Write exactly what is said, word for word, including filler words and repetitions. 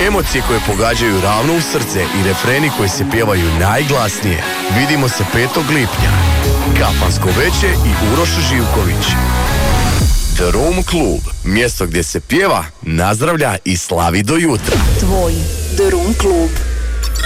Emocije koje pogađaju ravno u srce i refreni koji se pjevaju najglasnije. Vidimo se petog lipnja. Kafansko veće i Uroš Živković. The Room Club, mjesto gdje se pjeva, nazdravlja i slavi do jutra. Tvoj The Room Club.